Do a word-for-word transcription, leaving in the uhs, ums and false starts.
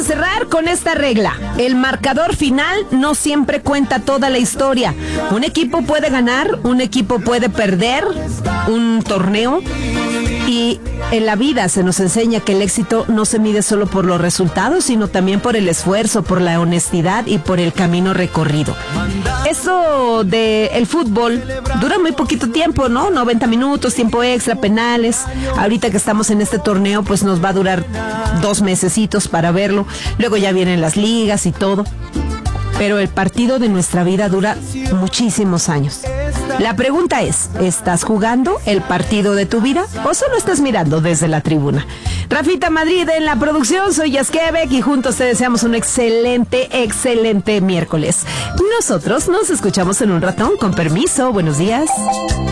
a cerrar con esta regla. El marcador final no siempre cuenta toda la historia. Un equipo puede ganar, un equipo puede perder un torneo. Y en la vida se nos enseña que el éxito no se mide solo por los resultados, sino también por el esfuerzo, por la honestidad y por el camino recorrido. Eso de el fútbol dura muy poquito tiempo, ¿no? noventa minutos, tiempo extra, penales. Ahorita que estamos en este torneo, pues nos va a durar dos mesecitos para verlo. Luego ya vienen las ligas y todo. Pero el partido de nuestra vida dura muchísimos años. La pregunta es, ¿estás jugando el partido de tu vida o solo estás mirando desde la tribuna? Rafita Madrid en la producción, soy Yasquebec y juntos te deseamos un excelente, excelente miércoles. Nosotros nos escuchamos en un ratón, con permiso, buenos días.